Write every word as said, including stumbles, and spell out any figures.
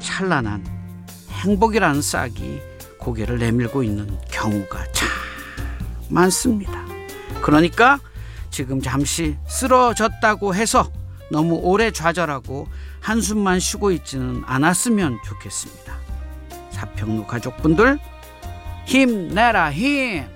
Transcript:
찬란한 행복이라는 싹이 고개를 내밀고 있는 경우가 참 많습니다. 그러니까 지금 잠시 쓰러졌다고 해서 너무 오래 좌절하고 한숨만 쉬고 있지는 않았으면 좋겠습니다. 사평로 가족분들 힘내라 힘!